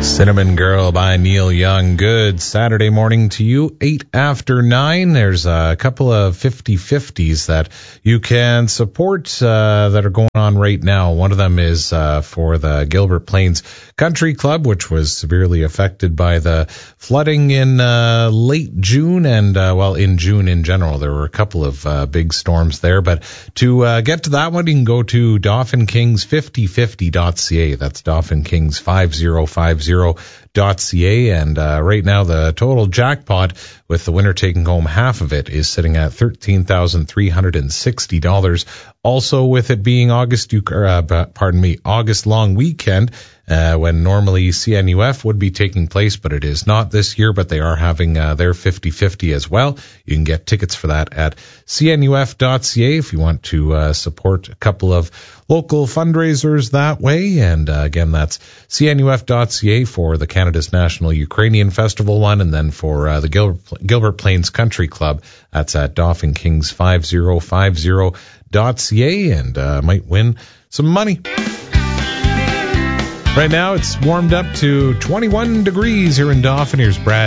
Cinnamon Girl by Neil Young. Good Saturday morning to you. 8 after 9. There's a couple of 50-50s that you can support that are going on right now. One of them is for the Gilbert Plains Country Club, which was severely affected by the flooding in late June and, in June in general. There were a couple of big storms there. But to get to that one, you can go to DaffinKings5050.ca. That's DaffinKings5050.ca. And right now the total jackpot, with the winner taking home half of it, is sitting at $13,360. Also, with it being August long weekend, when normally CNUF would be taking place, but it is not this year, but they are having their 50-50 as well. You can get tickets for that at cnuf.ca if you want to support a couple of local fundraisers that way. And again, that's cnuf.ca for the Canada's National Ukrainian Festival one, and then for the Gilbert Plains Country Club, that's at DaffinKings5050.ca, and might win some money. Right now, it's warmed up to 21 degrees here in Dauphin. Here's Brad